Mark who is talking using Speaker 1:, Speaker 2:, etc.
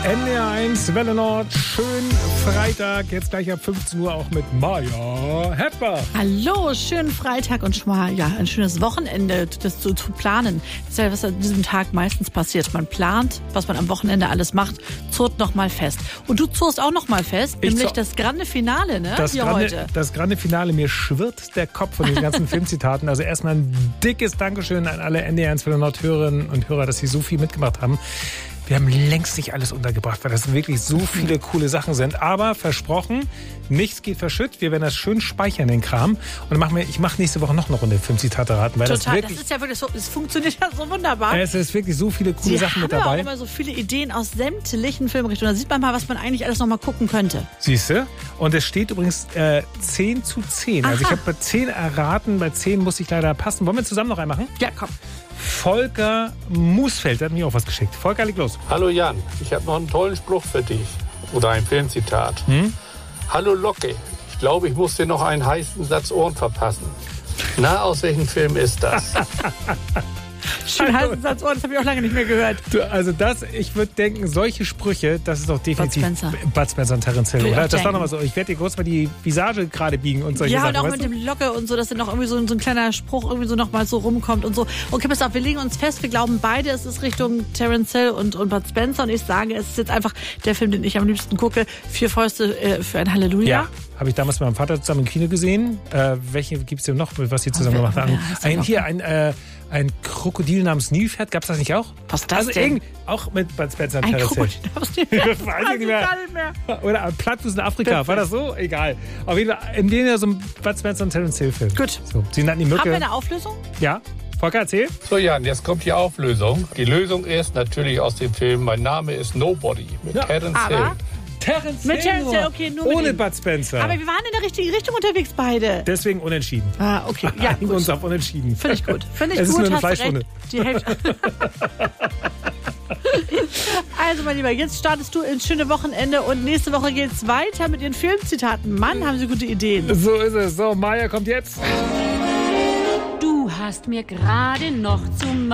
Speaker 1: NDR1 Welle Nord, schön Freitag, jetzt gleich ab 15 Uhr auch mit Maja Hepper.
Speaker 2: Hallo, schönen Freitag und schon mal ein schönes Wochenende, das zu planen. Das ist ja, was an diesem Tag meistens passiert. Man plant, was man am Wochenende alles macht, zurrt noch mal fest. Und du zurrst auch noch mal fest, nämlich das Grande Finale, ne? Heute.
Speaker 1: Das Grande Finale, mir schwirrt der Kopf von den ganzen Filmzitaten. Also erstmal ein dickes Dankeschön an alle NDR1 Welle Nord Hörerinnen und Hörer, dass sie so viel mitgemacht haben. Wir haben längst nicht alles untergebracht, weil das wirklich so viele coole Sachen sind. Aber versprochen, nichts geht verschütt. Wir werden das schön speichern, den Kram. Und ich mache nächste Woche noch eine Runde Filmzitate raten. Weil
Speaker 2: Total, das ist ja wirklich so, es funktioniert ja so wunderbar.
Speaker 1: Es ist wirklich so viele coole Sachen mit dabei.
Speaker 2: Wir haben ja auch immer so viele Ideen aus sämtlichen Filmrichtungen. Da sieht man mal, was man eigentlich alles noch mal gucken könnte.
Speaker 1: Siehst du? Und es steht übrigens 10:10. Also ich habe bei 10 erraten, bei 10 muss ich leider passen. Wollen wir zusammen noch einen machen?
Speaker 2: Ja, komm.
Speaker 1: Volker Musfeld, der hat mir auch was geschickt. Volker, leg los.
Speaker 3: Hallo Jan, ich habe noch einen tollen Spruch für dich. Oder ein Filmzitat. Hallo Locke, ich glaube, ich muss dir noch einen heißen Satz Ohren verpassen. Na, aus welchem Film ist das?
Speaker 2: Schön heißen Satz, das habe ich auch lange nicht mehr gehört.
Speaker 1: Ich würde denken, solche Sprüche, das ist doch definitiv Bud Spencer und Terence Hill, oder? Das war nochmal so, ich werde dir kurz mal die Visage gerade biegen und solche Sachen.
Speaker 2: Ja, und auch mit dem Locke und so, dass dann noch irgendwie so ein kleiner Spruch irgendwie so nochmal so rumkommt und so. Okay, pass auf, wir legen uns fest, wir glauben beide, es ist Richtung Terence Hill und Bud Spencer und ich sage, es ist jetzt einfach der Film, den ich am liebsten gucke, 4 Fäuste für ein Halleluja.
Speaker 1: Ja. Habe ich damals mit meinem Vater zusammen im Kino gesehen. Welche gibt es denn noch, was sie zusammen gemacht haben? Ein Krokodil namens Nilpferd, gab es das nicht auch?
Speaker 2: Was ist das denn?
Speaker 1: Auch mit Bud Spencer und
Speaker 2: ein
Speaker 1: Terence Hill.
Speaker 2: Krokodil namens Nilpferd?
Speaker 1: Weiß ich nicht mehr. Oder ein Plattfuß in Afrika,
Speaker 2: Perfekt.
Speaker 1: war das so? Egal. Auf jeden Fall, in dem ja so ein Bud Spencer und Terence Hill Film.
Speaker 2: Gut.
Speaker 1: So, sie nannten die Mücke.
Speaker 2: Haben wir eine Auflösung?
Speaker 1: Ja. Volker, erzähl.
Speaker 3: So Jan, jetzt kommt die Auflösung. Die Lösung ist natürlich aus dem Film Mein Name ist Nobody mit Terence Hill.
Speaker 1: Terence
Speaker 2: Mit
Speaker 1: Hill,
Speaker 2: Terence Hill, okay, nur mit
Speaker 1: ohne
Speaker 2: ihm.
Speaker 1: Bud Spencer.
Speaker 2: Aber wir waren in der richtigen Richtung unterwegs beide.
Speaker 1: Deswegen unentschieden.
Speaker 2: Ah, okay. Ja,
Speaker 1: Einigen uns auf unentschieden.
Speaker 2: Finde ich gut. Finde ich
Speaker 1: Es ist
Speaker 2: gut,
Speaker 1: nur eine
Speaker 2: hast du
Speaker 1: Fleischwunde.
Speaker 2: recht. Die Hälfte. Also, mein Lieber, jetzt startest du ins schöne Wochenende und nächste Woche geht's weiter mit Ihren Filmzitaten. Mann, haben Sie gute Ideen.
Speaker 1: So ist es. So, Maja kommt jetzt.
Speaker 4: Du hast mir gerade noch zum